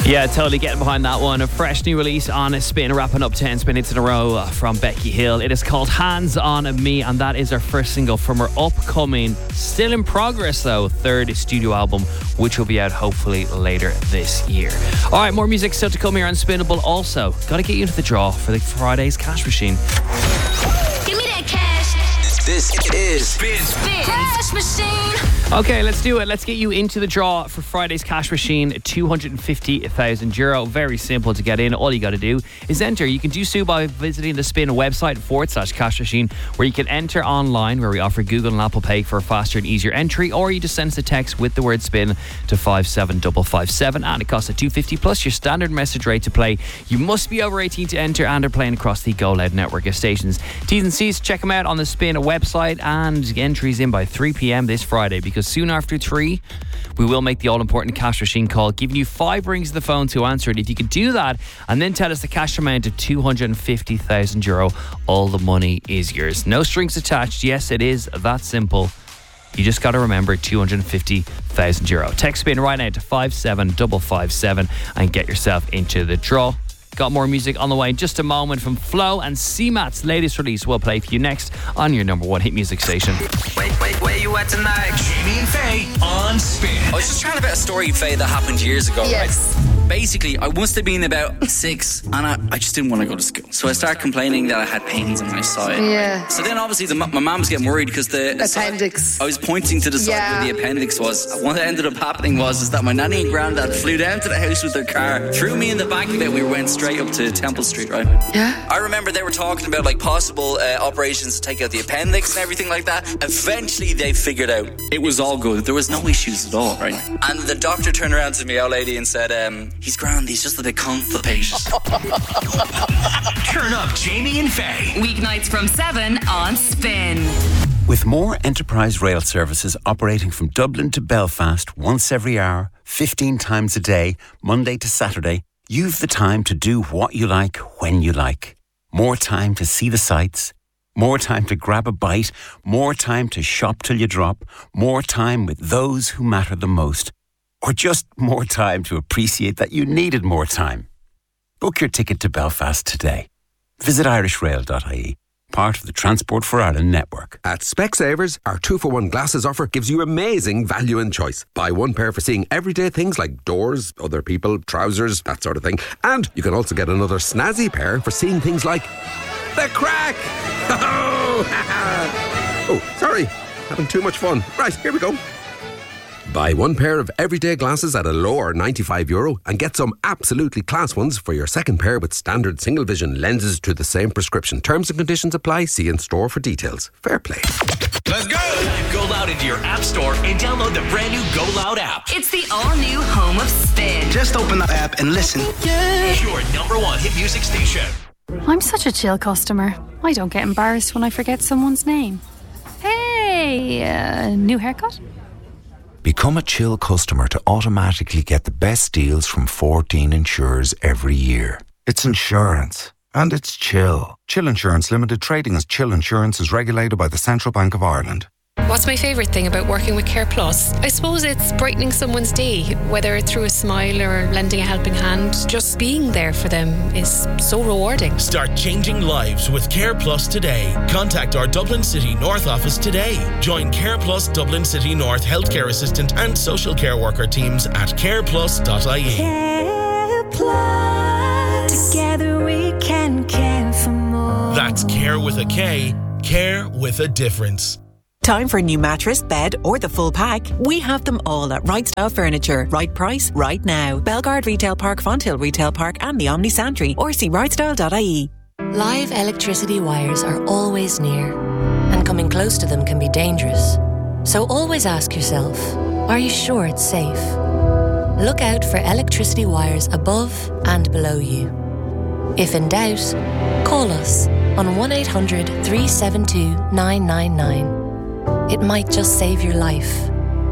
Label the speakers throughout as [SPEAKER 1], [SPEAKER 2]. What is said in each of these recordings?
[SPEAKER 1] Yeah, totally getting behind that one. A fresh new release on Spin, wrapping up 10 Spin hits in a row from Becky Hill. It is called Hands on Me, and that is our first single from her upcoming, still in progress though, third studio album, which will be out hopefully later this year. All right, more music still to come here on Spinnable. Also, got to get you into the draw for the Friday's Cash Machine.
[SPEAKER 2] Give me that cash.
[SPEAKER 3] This is
[SPEAKER 2] Spin Cash Machine.
[SPEAKER 1] Okay, let's do it. Let's get you into the draw for Friday's Cash Machine, €250,000. Very simple to get in. All you got to do is enter. You can do so by visiting the Spin website /Cash Machine, where you can enter online, where we offer Google and Apple Pay for a faster and easier entry, or you just send us a text with the word Spin to 57557, and it costs $250 plus your standard message rate to play. You must be over 18 to enter and are playing across the Go Loud network of stations. T's and C's, check them out on the Spin website, and entries in by 3 p.m. this Friday, because soon after 3 we will make the all-important Cash Machine call, giving you 5 rings of the phone to answer it. If you could do that and then tell us the cash amount of €250,000, all the money is yours. No strings attached. Yes, it is that simple. You just got to remember €250,000. Text Spin right now to 57557 and get yourself into the draw. Got more music on the way in just a moment from Flo and CMAT's latest release. We'll play for you next on your number one hit music station.
[SPEAKER 3] Wait, where you at tonight?
[SPEAKER 4] Jamie and Faye on Spin.
[SPEAKER 3] I was just trying about a story, Faye, that happened years ago.
[SPEAKER 5] Yes.
[SPEAKER 3] Right? Basically, I must have been about 6 and I just didn't want to go to school. So I started complaining that I had pains on my side.
[SPEAKER 5] Yeah.
[SPEAKER 3] So then obviously my mum was getting worried because the
[SPEAKER 5] appendix.
[SPEAKER 3] I was pointing to the side where the appendix was. What ended up happening was that my nanny and granddad flew down to the house with their car, threw me in the back of it, and we went straight up to Temple Street, right?
[SPEAKER 5] Yeah.
[SPEAKER 3] I remember they were talking about like possible operations to take out the appendix and everything like that. Eventually they figured out it was all good. There was no issues at all, right? And the doctor turned around to me, old lady, and said, he's grand, he's just a bit constipated.
[SPEAKER 4] Turn up Jamie and Faye.
[SPEAKER 2] Weeknights from 7 on Spin.
[SPEAKER 6] With more enterprise rail services operating from Dublin to Belfast once every hour, 15 times a day, Monday to Saturday, you've the time to do what you like when you like. More time to see the sights, more time to grab a bite, more time to shop till you drop, more time with those who matter the most, or just more time to appreciate that you needed more time. Book your ticket to Belfast today. Visit irishrail.ie, part of the Transport for Ireland network.
[SPEAKER 7] At Specsavers, our 2-for-1 glasses offer gives you amazing value and choice. Buy one pair for seeing everyday things like doors, other people, trousers, that sort of thing. And you can also get another snazzy pair for seeing things like the crack. Oh, sorry. Having too much fun. Right, here we go. Buy one pair of everyday glasses at a lower €95 and get some absolutely class ones for your second pair with standard single vision lenses to the same prescription. Terms and conditions apply. See in store for details. Fair play.
[SPEAKER 4] Let's go! Go Loud into your app store and download the brand new Go Loud app.
[SPEAKER 2] It's the all-new home of Spin.
[SPEAKER 8] Just open the app and listen.
[SPEAKER 4] Your number one hit music station.
[SPEAKER 9] I'm such a chill customer. I don't get embarrassed when I forget someone's name. Hey, new haircut?
[SPEAKER 10] Become a Chill customer to automatically get the best deals from 14 insurers every year. It's insurance. And it's Chill. Chill Insurance Limited, trading as Chill Insurance, is regulated by the Central Bank of Ireland.
[SPEAKER 11] What's my favourite thing about working with Care Plus? I suppose it's brightening someone's day, whether through a smile or lending a helping hand. Just being there for them is so rewarding.
[SPEAKER 12] Start changing lives with Care Plus today. Contact our Dublin City North office today. Join Care Plus Dublin City North healthcare assistant and social care worker teams at careplus.ie.
[SPEAKER 13] Care Plus. Together we can care for more.
[SPEAKER 12] That's Care with a K. Care with a difference.
[SPEAKER 14] Time for a new mattress, bed, or the full pack? We have them all at Right Style Furniture. Right price, right now. Belgard Retail Park, Fonthill Retail Park, and the Omni Santry, or see rightstyle.ie.
[SPEAKER 15] Live electricity wires are always near, and coming close to them can be dangerous. So always ask yourself, are you sure it's safe? Look out for electricity wires above and below you. If in doubt, call us on 1-800-372-999. It might just save your life.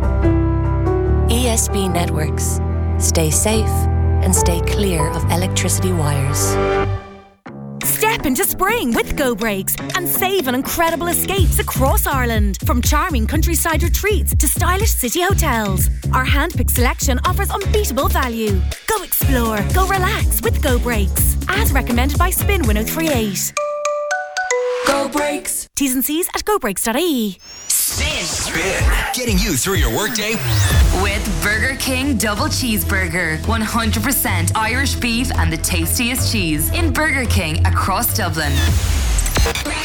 [SPEAKER 15] ESB Networks. Stay safe and stay clear of electricity wires.
[SPEAKER 13] Step
[SPEAKER 5] Step into spring with Go Brakes and save on incredible escapes across Ireland. From charming countryside retreats to stylish city hotels. Our hand-picked selection offers unbeatable value. Go explore, go relax with Go Brakes. As recommended by Spin 1038. Go Brakes. T's and C's at gobrakes.ie.
[SPEAKER 4] Spin. Getting you through your workday
[SPEAKER 2] with Burger King Double Cheeseburger. 100% Irish beef and the tastiest cheese in Burger King across Dublin.